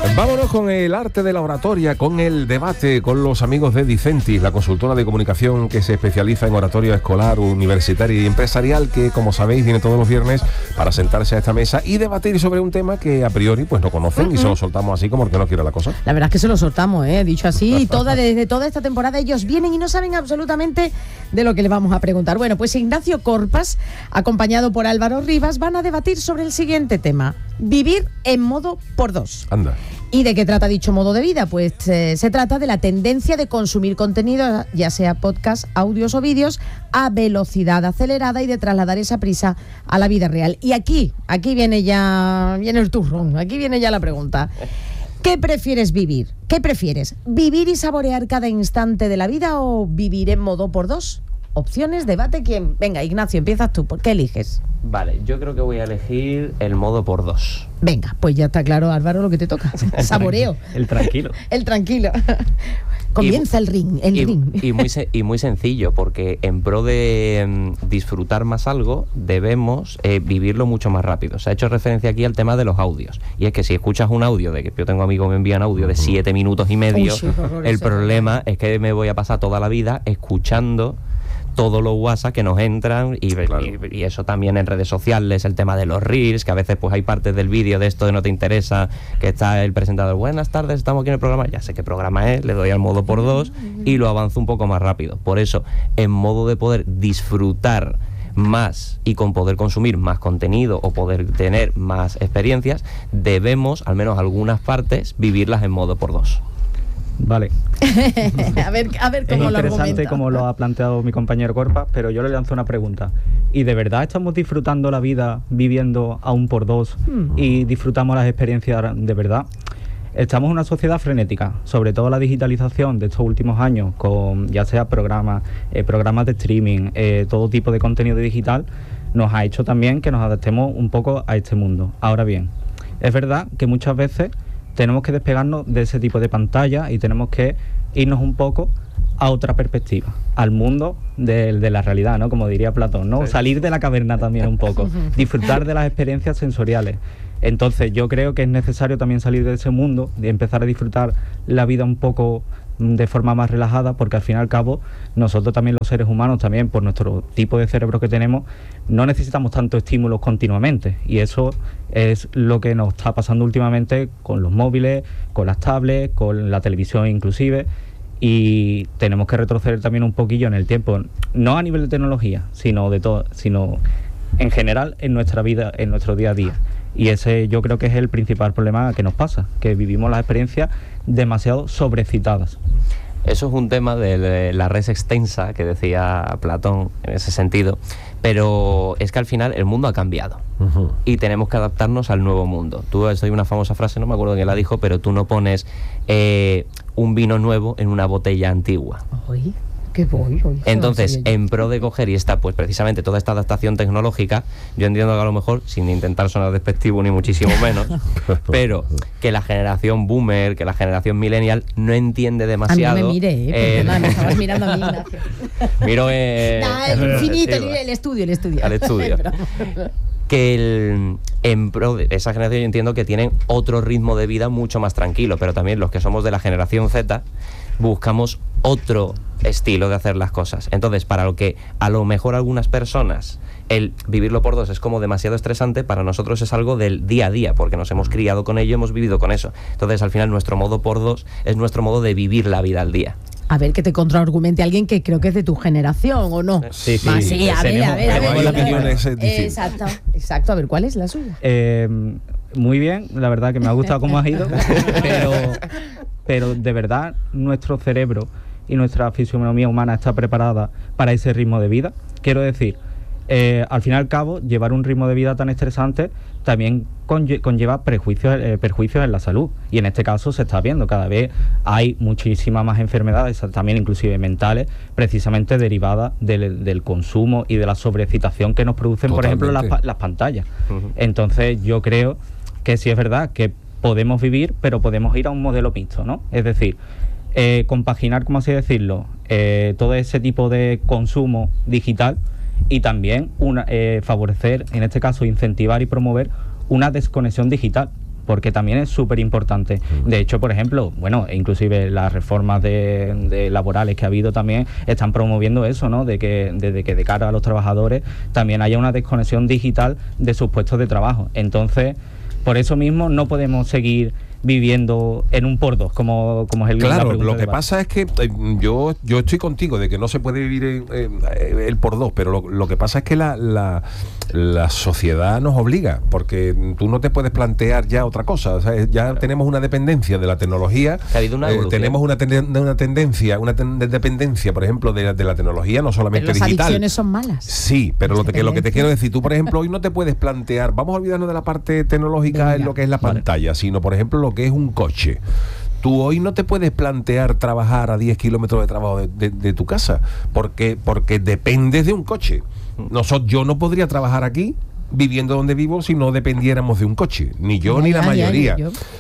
Vámonos con el arte de la oratoria, con el debate, con los amigos de Dicentis, la consultora de comunicación que se especializa en oratoria escolar, universitaria y empresarial, que, como sabéis, viene todos los viernes para sentarse a esta mesa y debatir sobre un tema que a priori pues no conocen y se lo soltamos así como que no quiera la cosa. La verdad es que se lo soltamos, dicho así, desde toda esta temporada ellos vienen y no saben absolutamente de lo que le vamos a preguntar. Bueno, pues Ignacio Corpas, acompañado por Álvaro Rivas, van a debatir sobre el siguiente tema: vivir en modo por dos. Anda. ¿Y de qué trata dicho modo de vida? Pues se trata de la tendencia de consumir contenido, ya sea podcast, audios o vídeos, a velocidad acelerada y de trasladar esa prisa a la vida real. Y aquí viene el turrón, aquí viene ya la pregunta. ¿Qué prefieres vivir? ¿Qué prefieres? ¿Vivir y saborear cada instante de la vida o vivir en modo por dos? Opciones, debate, ¿quién? Venga, Ignacio, empiezas tú. ¿Por qué eliges? Vale, yo creo que voy a elegir el modo por dos. Venga, pues ya está claro, Álvaro, lo que te toca. Saboreo. El tranquilo. El tranquilo. Comienza el ring. Y muy sencillo, porque en pro de disfrutar más algo, debemos vivirlo mucho más rápido. Se ha hecho referencia aquí al tema de los audios. Y es que si escuchas un audio, de que yo tengo amigos que me envían audio de 7 minutos y medio, el problema es que me voy a pasar toda la vida escuchando todos los WhatsApp que nos entran y eso también en redes sociales, el tema de los Reels, que a veces pues hay partes del vídeo de esto que no te interesa, que está el presentador, buenas tardes, estamos aquí en el programa, ya sé qué programa es, le doy al modo por dos y lo avanzo un poco más rápido. Por eso, en modo de poder disfrutar más y con poder consumir más contenido o poder tener más experiencias, debemos, al menos algunas partes, vivirlas en modo por dos. Vale. a ver cómo lo argumenta. Es interesante como lo ha planteado mi compañero Corpas, pero yo le lanzo una pregunta. ¿Y de verdad estamos disfrutando la vida viviendo a un por dos y disfrutamos las experiencias de verdad? Estamos en una sociedad frenética, sobre todo la digitalización de estos últimos años, con ya sea programas de streaming, todo tipo de contenido digital, nos ha hecho también que nos adaptemos un poco a este mundo. Ahora bien, es verdad que muchas veces tenemos que despegarnos de ese tipo de pantalla y tenemos que irnos un poco a otra perspectiva, al mundo de la realidad, ¿no? Como diría Platón, ¿no? Sí. Salir de la caverna también un poco, disfrutar de las experiencias sensoriales. Entonces yo creo que es necesario también salir de ese mundo, de empezar a disfrutar la vida un poco de forma más relajada, porque al fin y al cabo nosotros también, los seres humanos, también por nuestro tipo de cerebro que tenemos, no necesitamos tantos estímulos continuamente, y eso es lo que nos está pasando últimamente con los móviles, con las tablets, con la televisión inclusive, y tenemos que retroceder también un poquillo en el tiempo, no a nivel de tecnología, sino en general en nuestra vida, en nuestro día a día. Y ese yo creo que es el principal problema que nos pasa, que vivimos las experiencias demasiado sobrecitadas. Eso es un tema de la res extensa que decía Platón en ese sentido, pero es que al final el mundo ha cambiado y tenemos que adaptarnos al nuevo mundo. Hay una famosa frase, no me acuerdo quién la dijo, pero tú no pones un vino nuevo en una botella antigua. Entonces, en pro de coger y está pues precisamente toda esta adaptación tecnológica, yo entiendo que a lo mejor, sin intentar sonar despectivo ni muchísimo menos, pero que la generación boomer, que la generación millennial no entiende demasiado. A mí no me mire, me estabas mirando a mí, Ignacio. Miro el infinito, el estudio. Al estudio. Que en pro de esa generación yo entiendo que tienen otro ritmo de vida mucho más tranquilo, pero también los que somos de la generación Z buscamos otro estilo de hacer las cosas. Entonces, para lo que a lo mejor algunas personas el vivirlo por dos es como demasiado estresante, para nosotros es algo del día a día, porque nos hemos criado con ello, hemos vivido con eso. Entonces, al final, nuestro modo por dos es nuestro modo de vivir la vida al día. A ver, que te contraargumente alguien que creo que es de tu generación, ¿o no? Sí. A ver. Exacto. A ver, ¿cuál es la suya? Muy bien, la verdad que me ha gustado cómo has ido, pero de verdad nuestro cerebro y nuestra fisionomía humana está preparada para ese ritmo de vida. Quiero decir, al fin y al cabo, llevar un ritmo de vida tan estresante también conlleva perjuicios en la salud, y en este caso se está viendo, cada vez hay muchísimas más enfermedades, también inclusive mentales, precisamente derivadas del consumo y de la sobreexcitación que nos producen, Totalmente. por ejemplo, las pantallas. Entonces yo creo que sí es verdad que podemos vivir, pero podemos ir a un modelo mixto, ¿no? Es decir, compaginar, como así decirlo, todo ese tipo de consumo digital y también favorecer, en este caso incentivar y promover una desconexión digital, porque también es súper importante. De hecho, por ejemplo, bueno, inclusive las reformas de laborales que ha habido también están promoviendo eso, ¿no? De que cara a los trabajadores también haya una desconexión digital de sus puestos de trabajo. Entonces, por eso mismo no podemos seguir viviendo en un por dos, como es el Claro, la pregunta lo que pasa es que yo estoy contigo de que no se puede vivir el por dos, pero lo que pasa es que la sociedad nos obliga, porque tú no te puedes plantear ya otra cosa. O sea, ya tenemos una dependencia de la tecnología, ha habido una evolución. tenemos una dependencia, por ejemplo, de la tecnología, no solamente Pero las digital. adicciones son malas. Sí, pero lo que te quiero decir, tú, por ejemplo, hoy no te puedes plantear, vamos a olvidarnos de la parte tecnológica en lo que es la pantalla, sino, por ejemplo, lo que es un coche. Tú hoy no te puedes plantear trabajar a 10 kilómetros de trabajo de tu casa, porque dependes de un coche. Yo no podría trabajar aquí viviendo donde vivo si no dependiéramos de un coche, ni yo ni la mayoría.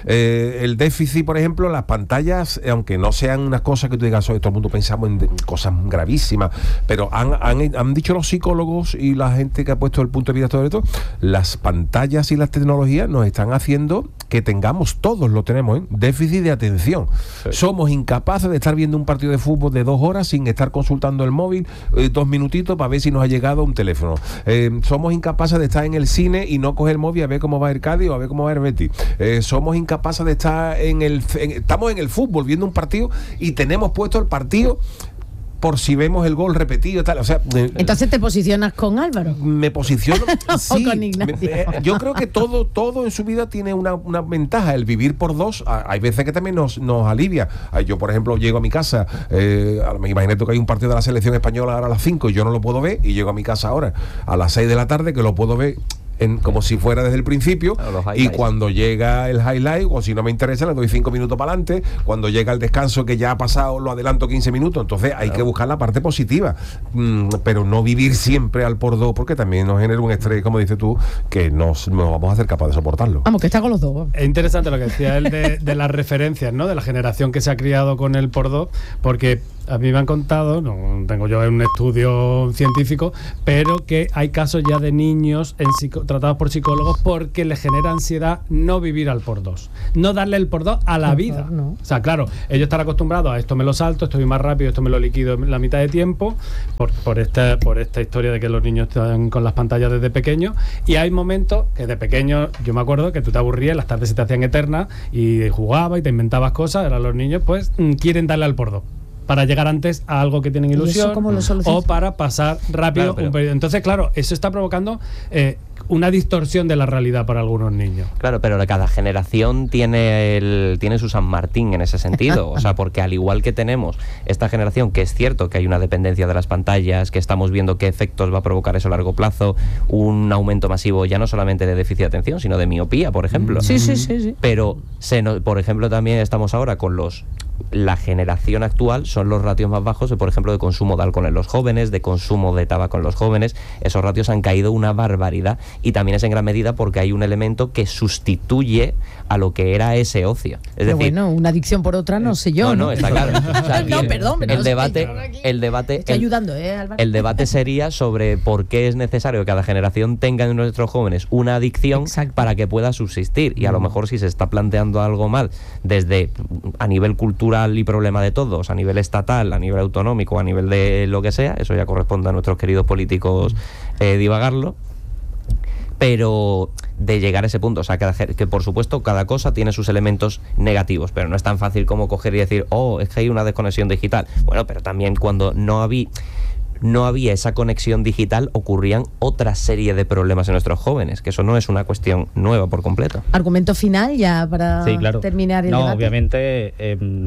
El déficit, por ejemplo, las pantallas, aunque no sean unas cosas que tú digas, todo el mundo pensamos en cosas gravísimas, pero han dicho los psicólogos y la gente que ha puesto el punto de vista sobre esto, las pantallas y las tecnologías nos están haciendo que tengamos, todos lo tenemos, déficit de atención. Sí. Somos incapaces de estar viendo un partido de fútbol de 2 horas sin estar consultando el móvil 2 minutitos para ver si nos ha llegado un teléfono. Somos incapaces de estar en el cine y no coger el móvil a ver cómo va el Cádiz o a ver cómo va el Betis. Somos incapaces de estar estamos en el fútbol viendo un partido y tenemos puesto el partido por si vemos el gol repetido y tal. O sea, entonces te posicionas con Álvaro. Me posiciono sí, o con Ignacio. Yo creo que todo en su vida tiene una ventaja. El vivir por dos, hay veces que también nos alivia. Yo, por ejemplo, llego a mi casa, imagínate que hay un partido de la selección española ahora a las 5 y yo no lo puedo ver, y llego a mi casa ahora a las 6 de la tarde que lo puedo ver como si fuera desde el principio, y cuando llega el highlight, o si no me interesa, le doy 5 minutos para adelante. Cuando llega el descanso que ya ha pasado, lo adelanto 15 minutos. Entonces hay que buscar la parte positiva, pero no vivir siempre al por dos, porque también nos genera un estrés, como dices tú, que no vamos a ser capaces de soportarlo. Vamos, que está con los dos. Es interesante lo que decía él de las referencias, ¿no? De la generación que se ha criado con el por dos, porque a mí me han contado, no tengo yo un estudio científico, pero que hay casos ya de niños tratados por psicólogos porque les genera ansiedad no vivir al por dos, no darle el por dos a la vida. No. O sea, claro, ellos están acostumbrados a esto me lo salto, esto voy más rápido, esto me lo liquido en la mitad de tiempo, por esta historia de que los niños están con las pantallas desde pequeños, y hay momentos que de pequeño, yo me acuerdo que tú te aburrías, las tardes se te hacían eternas y jugabas y te inventabas cosas. Ahora los niños pues quieren darle al por dos para llegar antes a algo que tienen ilusión, o para pasar rápido un periodo. Entonces, claro, eso está provocando una distorsión de la realidad para algunos niños. Claro, pero cada generación tiene su San Martín en ese sentido. O sea, porque al igual que tenemos esta generación, que es cierto que hay una dependencia de las pantallas, que estamos viendo qué efectos va a provocar eso a largo plazo, un aumento masivo ya no solamente de déficit de atención, sino de miopía, por ejemplo. Sí. Pero, por ejemplo, también estamos ahora con la generación actual, son los ratios más bajos, por ejemplo, de consumo de alcohol en los jóvenes, de consumo de tabaco en los jóvenes. Esos ratios han caído una barbaridad, y también es en gran medida porque hay un elemento que sustituye a lo que era ese ocio. Es pero decir, bueno, una adicción por otra no sé yo. No, está claro. O sea, no, perdón. El debate estoy ayudando, Álvaro. El debate sería sobre por qué es necesario que cada generación tenga en nuestros jóvenes una adicción para que pueda subsistir. Y a lo mejor, si se está planteando algo mal desde a nivel cultural y problema de todos, a nivel estatal, a nivel autonómico, a nivel de lo que sea, eso ya corresponde a nuestros queridos políticos divagarlo. Pero de llegar a ese punto, o sea, que por supuesto cada cosa tiene sus elementos negativos, pero no es tan fácil como coger y decir, es que hay una desconexión digital. Bueno, pero también cuando no había esa conexión digital, ocurrían otra serie de problemas en nuestros jóvenes, que eso no es una cuestión nueva por completo. Argumento final ya para terminar el debate. Obviamente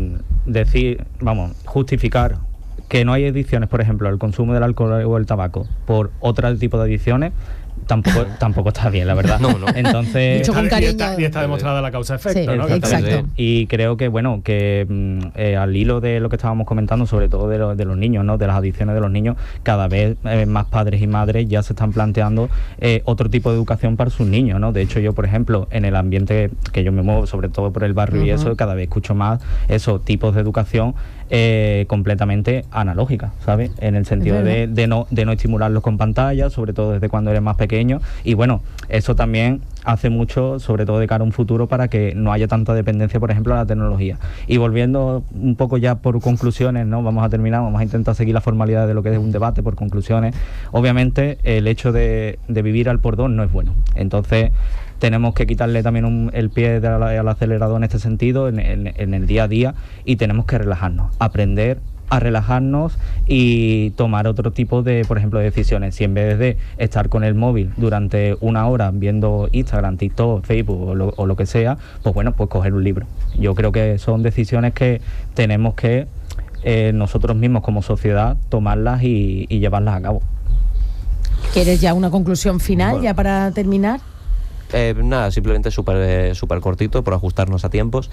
justificar que no hay adicciones, por ejemplo, al consumo del alcohol o el tabaco por otro tipo de adicciones, tampoco está bien, la verdad. No. Entonces, dicho con cariño, y está demostrada la causa-efecto, sí, ¿no? Exacto. Y creo que al hilo de lo que estábamos comentando, sobre todo de los niños, ¿no? De las adicciones de los niños, cada vez más padres y madres ya se están planteando otro tipo de educación para sus niños, ¿no? De hecho, yo, por ejemplo, en el ambiente que yo me muevo, sobre todo por el barrio y eso, cada vez escucho más esos tipos de educación completamente analógica, ¿sabes? En el sentido de no estimularlos con pantallas, sobre todo desde cuando eres más pequeño. Y bueno, eso también hace mucho, sobre todo de cara a un futuro, para que no haya tanta dependencia, por ejemplo, a la tecnología. Y volviendo un poco ya por conclusiones, ¿no? Vamos a terminar, vamos a intentar seguir la formalidad de lo que es un debate por conclusiones. Obviamente, el hecho de vivir al por dos no es bueno. Entonces, tenemos que quitarle también el pie al acelerador en este sentido, en el día a día, y tenemos que relajarnos, aprender a relajarnos y tomar otro tipo de, por ejemplo, de decisiones. Si en vez de estar con el móvil durante una hora viendo Instagram, TikTok, Facebook o lo que sea, pues bueno, pues coger un libro. Yo creo que son decisiones que tenemos que nosotros mismos como sociedad tomarlas y llevarlas a cabo. ¿Quieres ya una conclusión final, ya para terminar? Nada, simplemente súper cortito, por ajustarnos a tiempos.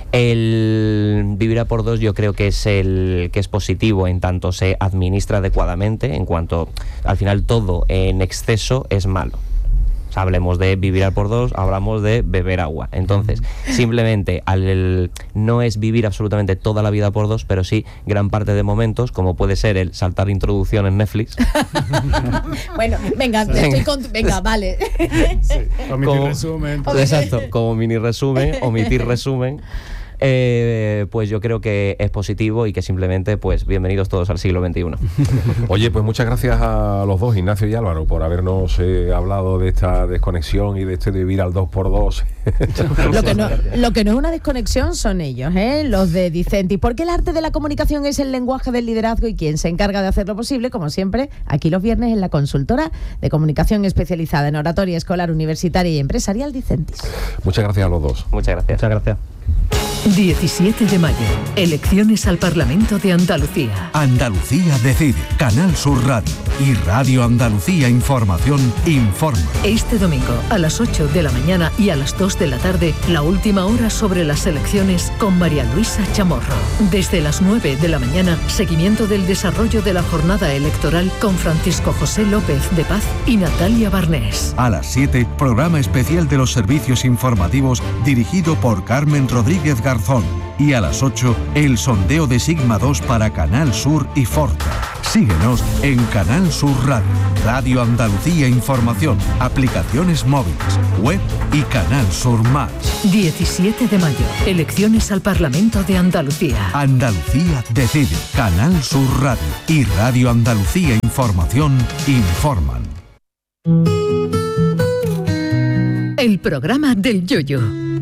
El vivir a por dos yo creo que es positivo en tanto se administra adecuadamente, en cuanto al final todo en exceso es malo. O sea, hablemos de vivir a por dos, hablamos de beber agua. Entonces, simplemente no es vivir absolutamente toda la vida por dos, pero sí gran parte de momentos, como puede ser el saltar introducción en Netflix. Bueno, venga, vale. Sí, omitir resumen. Exacto, como mini resumen, omitir resumen. Pues yo creo que es positivo y que simplemente, pues, bienvenidos todos al siglo XXI. Oye, pues muchas gracias a los dos, Ignacio y Álvaro, por habernos hablado de esta desconexión y de de vivir al 2x2. Lo que no es una desconexión son ellos, los de Dicentis, porque el arte de la comunicación es el lenguaje del liderazgo, y quien se encarga de hacerlo posible, como siempre, aquí los viernes en la consultora de comunicación especializada en oratoria escolar, universitaria y empresarial Dicentis. Muchas gracias a los dos. Muchas gracias. Muchas gracias. 17 de mayo, elecciones al Parlamento de Andalucía. Andalucía decide. Canal Sur Radio y Radio Andalucía Información informa. Este domingo a las 8 de la mañana y a las 2 de la tarde, la última hora sobre las elecciones con María Luisa Chamorro. Desde las 9 de la mañana, seguimiento del desarrollo de la jornada electoral con Francisco José López de Paz y Natalia Barnés. A las 7, programa especial de los servicios informativos dirigido por Carmen Rodríguez Garzón. Y a las 8, el sondeo de Sigma 2 para Canal Sur y Forta. Síguenos en Canal Sur Radio, Radio Andalucía Información, aplicaciones móviles, web y Canal Sur Más. 17 de mayo, elecciones al Parlamento de Andalucía. Andalucía decide. Canal Sur Radio y Radio Andalucía Información informan. El programa del Yoyo.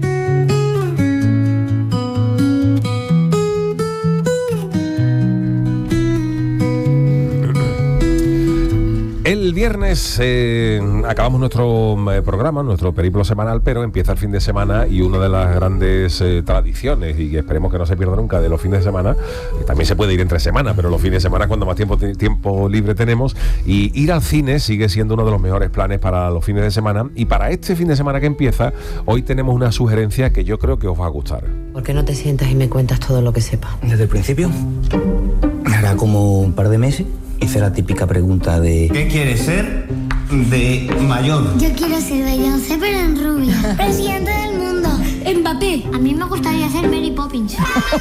El viernes acabamos nuestro programa, nuestro periplo semanal, pero empieza el fin de semana, y una de las grandes tradiciones, y que esperemos que no se pierda nunca, de los fines de semana, que también se puede ir entre semana, pero los fines de semana es cuando más tiempo libre tenemos, y ir al cine sigue siendo uno de los mejores planes para los fines de semana. Y para este fin de semana que empieza, hoy tenemos una sugerencia que yo creo que os va a gustar. ¿Por qué no te sientas y me cuentas todo lo que sepas? ¿Desde el principio? Hará como un par de meses hice la típica pregunta de ¿qué quieres ser de mayor? Yo quiero ser Beyoncé, pero en rubia. Presidente del mundo. Mbappé. A mí me gustaría ser Mary Poppins.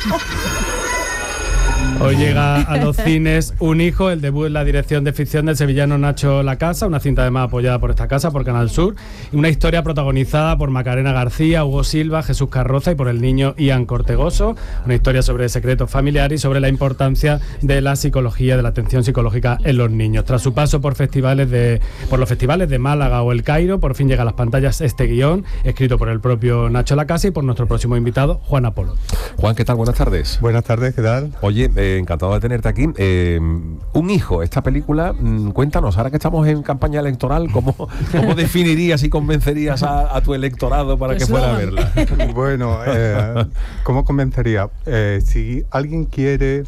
Hoy llega a los cines Un hijo, el debut en la dirección de ficción del sevillano Nacho Lacasa, una cinta además apoyada por esta casa, por Canal Sur, y una historia protagonizada por Macarena García, Hugo Silva, Jesús Carroza y por el niño Ian Cortegoso, una historia sobre secretos familiares y sobre la importancia de la psicología, de la atención psicológica en los niños. Tras su paso por los festivales de Málaga o El Cairo, por fin llega a las pantallas este guión, escrito por el propio Nacho Lacasa y por nuestro próximo invitado, Juan Apolo. Juan, ¿qué tal? Buenas tardes. Buenas tardes, ¿qué tal? Oye, encantado de tenerte aquí. Un hijo, esta película, cuéntanos, ahora que estamos en campaña electoral, ¿cómo definirías y convencerías a tu electorado para que fuera a verla? Bueno, ¿cómo convencería? Si alguien quiere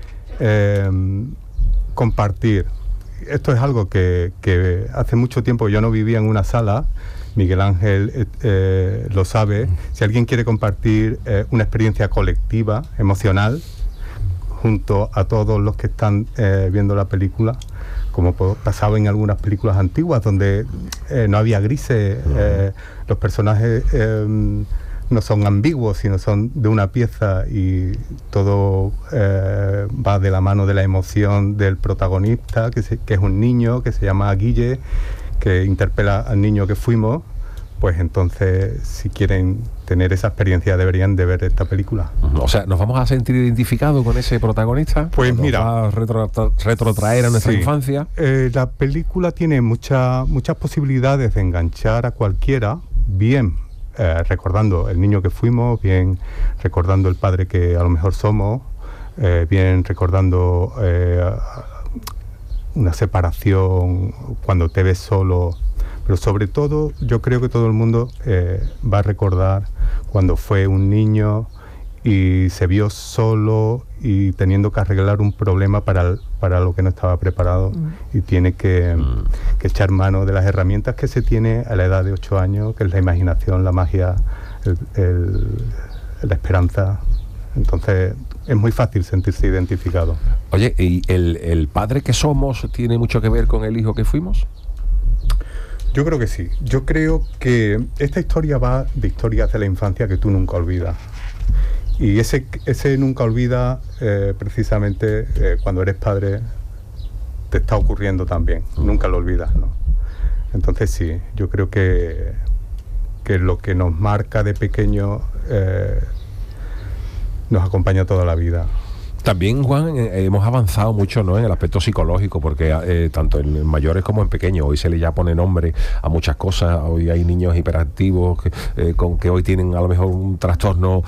compartir, esto es algo que hace mucho tiempo yo no vivía en una sala, Miguel Ángel lo sabe. Si alguien quiere compartir una experiencia colectiva, emocional, junto a todos los que están viendo la película, como pasaba en algunas películas antiguas donde no había grises, los personajes no son ambiguos, sino son de una pieza, y todo va de la mano de la emoción del protagonista, que es un niño que se llama Guille, que interpela al niño que fuimos, pues entonces si quieren tener esa experiencia deberían de ver esta película. O sea, ¿nos vamos a sentir identificados con ese protagonista? Pues mira, va a retrotraer a nuestra infancia. La película tiene muchas posibilidades de enganchar a cualquiera, bien recordando el niño que fuimos, bien recordando el padre que a lo mejor somos, bien recordando una separación cuando te ves solo, pero sobre todo yo creo que todo el mundo va a recordar cuando fue un niño y se vio solo y teniendo que arreglar un problema para lo que no estaba preparado y tiene que echar mano de las herramientas que se tiene a la edad de 8 años, que es la imaginación, la magia, la esperanza. Entonces es muy fácil sentirse identificado. Oye, ¿y el padre que somos tiene mucho que ver con el hijo que fuimos? Yo creo que sí. Yo creo que esta historia va de historias de la infancia que tú nunca olvidas. Y ese nunca olvida, precisamente cuando eres padre, te está ocurriendo también. Nunca lo olvidas, ¿no? Entonces sí, yo creo que lo que nos marca de pequeño nos acompaña toda la vida. También, Juan, hemos avanzado mucho, ¿no?, en el aspecto psicológico, porque tanto en mayores como en pequeños, hoy se le ya pone nombre a muchas cosas. Hoy hay niños hiperactivos que hoy tienen a lo mejor un trastorno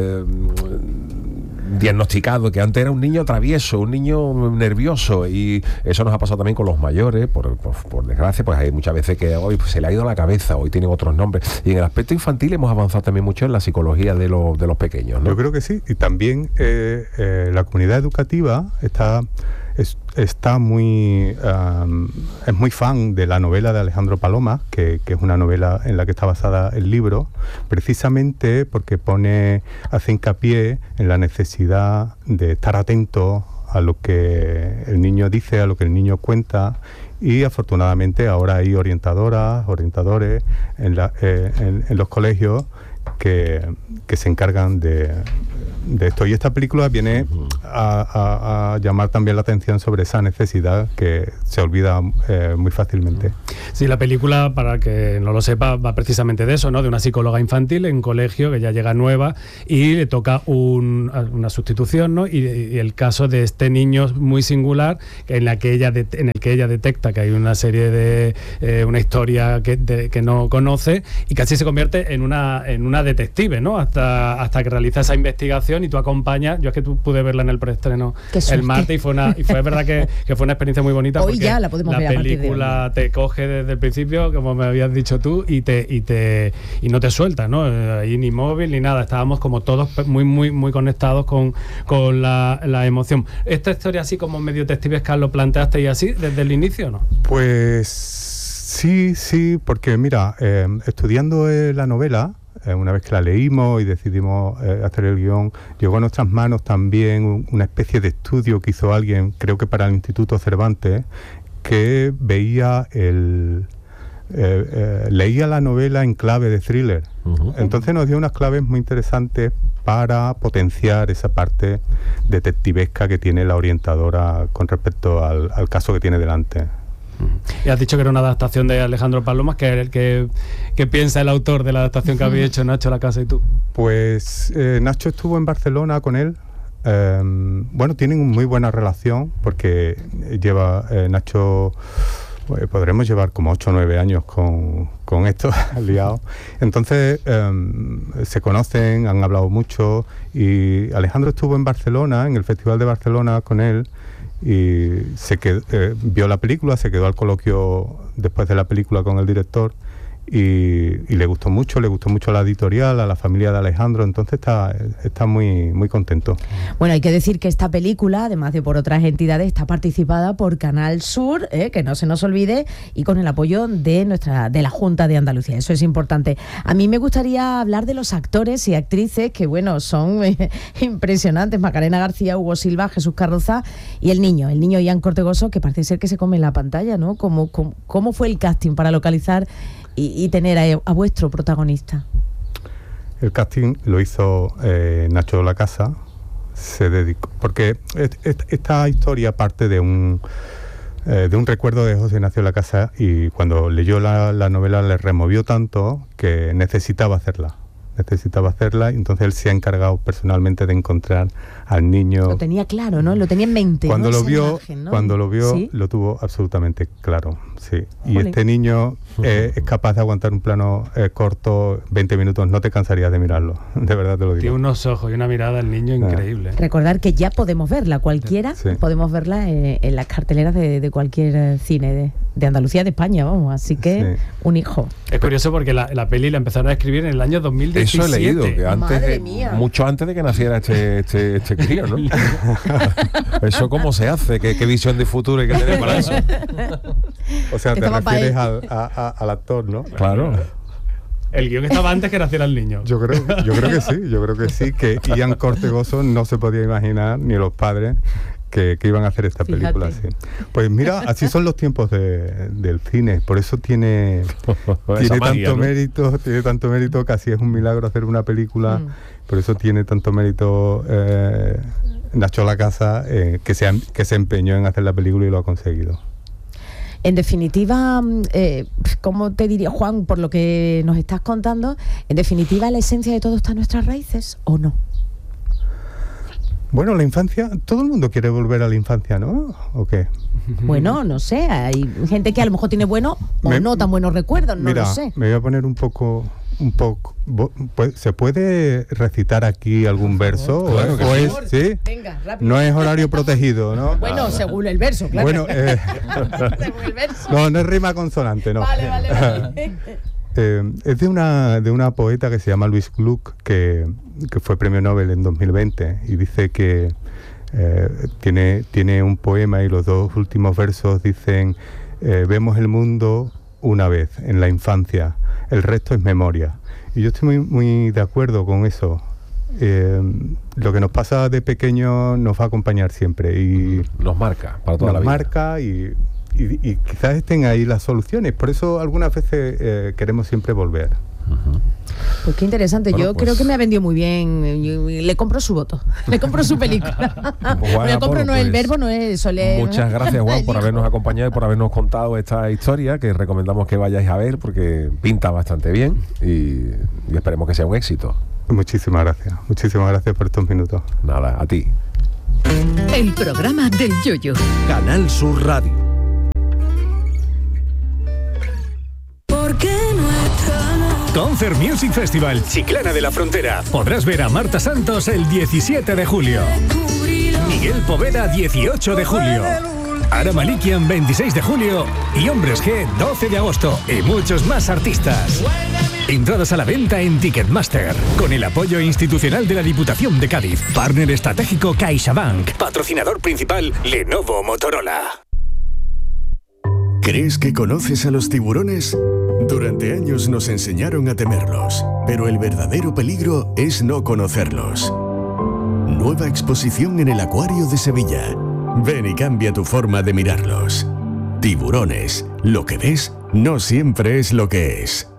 diagnosticado, que antes era un niño travieso, un niño nervioso, y eso nos ha pasado también con los mayores, por desgracia, pues hay muchas veces que hoy se le ha ido la cabeza, hoy tienen otros nombres. Y en el aspecto infantil hemos avanzado también mucho en la psicología de los pequeños, ¿no? Yo creo que sí, y también la comunidad educativa está muy es muy fan de la novela de Alejandro Paloma, que es una novela en la que está basada el libro, precisamente porque hace hincapié en la necesidad de estar atento a lo que el niño dice, a lo que el niño cuenta, y afortunadamente ahora hay orientadores en los colegios que se encargan de esto. Y esta película viene a llamar también la atención sobre esa necesidad que se olvida muy fácilmente. Sí, la película, para que no lo sepa, va precisamente de eso, ¿no? De una psicóloga infantil en colegio que ya llega nueva y le toca una sustitución, ¿no? Y el caso de este niño muy singular en el que ella detecta que hay una serie de una historia que no conoce, y casi se convierte en una detective, ¿no? Hasta que realiza esa investigación y tú acompañas. Yo es que pude verla en el preestreno el martes y fue verdad que fue una experiencia muy bonita. Hoy porque ya la podemos ver a partir de película te coge desde el principio, como me habías dicho tú, y no te suelta, ¿no? Ahí ni móvil ni nada. Estábamos como todos muy muy muy conectados con la emoción. Esta historia así como medio detectivesca lo planteaste y así desde el inicio, ¿no? Pues sí, porque mira, estudiando la novela, una vez que la leímos y decidimos hacer el guión, llegó a nuestras manos también una especie de estudio que hizo alguien, creo que para el Instituto Cervantes, que veía leía la novela en clave de thriller. Entonces nos dio unas claves muy interesantes para potenciar esa parte detectivesca que tiene la orientadora con respecto al caso que tiene delante. Y has dicho que era una adaptación de Alejandro Palomas, que es el que piensa el autor de la adaptación que había hecho Nacho Lacasa y tú. Pues Nacho estuvo en Barcelona con él. Bueno, tienen una muy buena relación porque Nacho, podremos llevar como 8 o 9 años con esto liado. Entonces se conocen, han hablado mucho, y Alejandro estuvo en Barcelona, en el Festival de Barcelona con él, y vio la película, se quedó al coloquio después de la película con el director y le gustó mucho la editorial, a la familia de Alejandro, entonces está muy, muy contento. Bueno, hay que decir que esta película, además de por otras entidades, está participada por Canal Sur, que no se nos olvide, y con el apoyo de la Junta de Andalucía. Eso es importante. A mí me gustaría hablar de los actores y actrices que, bueno, son impresionantes. Macarena García, Hugo Silva, Jesús Carroza y el niño Ian Cortegoso, que parece ser que se come en la pantalla, ¿no? ¿Cómo fue el casting para localizar y tener a vuestro protagonista? El casting lo hizo Nacho Lacasa, se dedicó, porque esta historia parte de de un recuerdo de José Ignacio Lacasa, y cuando leyó la novela le removió tanto que necesitaba hacerla, y entonces él se ha encargado personalmente de encontrar al niño. Lo tenía claro, ¿no? Lo tenía en mente. Cuando ¿no? lo vio, imagen, ¿no? cuando lo vio, ¿Sí? lo tuvo absolutamente claro, sí. Y Jolín. este niño es capaz de aguantar un plano corto, 20 minutos, no te cansarías de mirarlo, de verdad te lo digo. Tiene unos ojos y una mirada al niño increíble. Recordar que ya podemos verla, cualquiera, Sí. podemos verla en las carteleras de cualquier cine de Andalucía, de España, vamos, así que Sí. un hijo. Es curioso porque la peli la empezaron a escribir en el año 2017. Eso he leído, que Madre mía. mucho antes de que naciera este crío, ¿no? Eso cómo se hace, qué visión de futuro hay que tener para eso. O sea, te Estaba pa' refieres él. al actor, ¿no? Claro. El guión estaba antes que naciera el niño. Yo creo que sí, que Ian Cortegoso no se podía imaginar, ni los padres, que iban a hacer esta película así. Pues mira, así son los tiempos del cine, por eso tiene magia, ¿no? tiene tanto mérito, casi es un milagro hacer una película, por eso tiene tanto mérito Nacho Lacasa, que se empeñó en hacer la película y lo ha conseguido. En definitiva, ¿cómo te diría, Juan, por lo que nos estás contando, en definitiva la esencia de todo está en nuestras raíces, ¿o no? Bueno, la infancia, todo el mundo quiere volver a la infancia, ¿no? ¿O qué? Bueno, no sé, hay gente que a lo mejor tiene buenos o no tan buenos recuerdos, no Mira, lo sé. me voy a poner un poco. ¿Se puede recitar aquí algún verso? Claro que ¿O sí. es, sí? Venga, rápido. No es horario protegido, ¿no? Bueno, según el verso, claro. Bueno, Según el verso. no es rima consonante, no. Vale. Es de una poeta que se llama Louise Gluck, que fue premio Nobel en 2020, y dice que tiene un poema y los dos últimos versos dicen: vemos el mundo una vez, en la infancia, el resto es memoria. Y yo estoy muy de acuerdo con eso. Lo que nos pasa de pequeño nos va a acompañar siempre y nos marca para toda la vida. Nos marca y quizás estén ahí las soluciones. Por eso algunas veces queremos siempre volver. Pues qué interesante. Bueno, yo pues, creo que me ha vendido muy bien. Le compro su voto, le compro su película. Le compro, no el verbo, no es eso. Muchas gracias, Juan, por habernos acompañado y por habernos contado esta historia, que recomendamos que vayáis a ver porque pinta bastante bien y esperemos que sea un éxito. Muchísimas gracias por estos minutos. Nada, a ti. El programa del Yoyo. Canal Sur Radio. Concert Music Festival Chiclana de la Frontera. Podrás ver a Marta Santos el 17 de julio. Miguel Poveda 18 de julio. Ara Malikian 26 de julio. Y Hombres G 12 de agosto. Y muchos más artistas. Entradas a la venta en Ticketmaster. Con el apoyo institucional de la Diputación de Cádiz. Partner estratégico CaixaBank. Patrocinador principal Lenovo Motorola. ¿Crees que conoces a los tiburones? Durante años nos enseñaron a temerlos, pero el verdadero peligro es no conocerlos. Nueva exposición en el Acuario de Sevilla. Ven y cambia tu forma de mirarlos. Tiburones. Lo que ves no siempre es lo que es.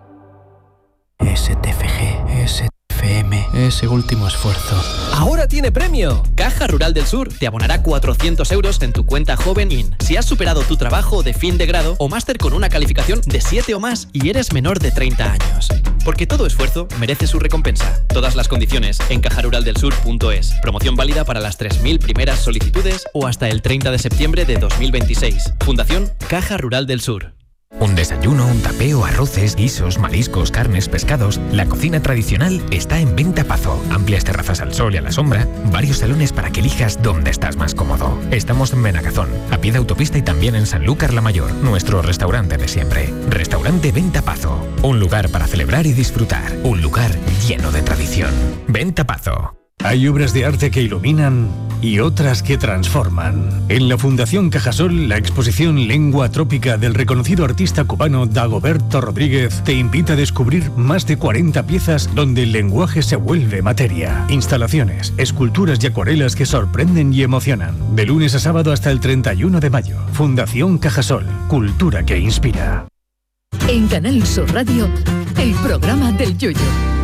STFG, STFM, ese último esfuerzo. ¡Ahora tiene premio! Caja Rural del Sur te abonará 400 euros en tu cuenta Joven IN si has superado tu trabajo de fin de grado o máster con una calificación de 7 o más y eres menor de 30 años. Porque todo esfuerzo merece su recompensa. Todas las condiciones en cajaruraldelsur.es. Promoción válida para las 3.000 primeras solicitudes o hasta el 30 de septiembre de 2026. Fundación Caja Rural del Sur. Un desayuno, un tapeo, arroces, guisos, mariscos, carnes, pescados. La cocina tradicional está en Venta Pazo. Amplias terrazas al sol y a la sombra. Varios salones para que elijas dónde estás más cómodo. Estamos en Benagazón, a pie de autopista y también en Sanlúcar la Mayor, nuestro restaurante de siempre. Restaurante Venta Pazo. Un lugar para celebrar y disfrutar. Un lugar lleno de tradición. Venta Pazo. Hay obras de arte que iluminan y otras que transforman. En la Fundación Cajasol, la exposición Lengua Trópica del reconocido artista cubano Dagoberto Rodríguez te invita a descubrir más de 40 piezas donde el lenguaje se vuelve materia. Instalaciones, esculturas y acuarelas que sorprenden y emocionan. De lunes a sábado hasta el 31 de mayo. Fundación Cajasol, cultura que inspira. En Canal Sur Radio, el programa del Yoyo.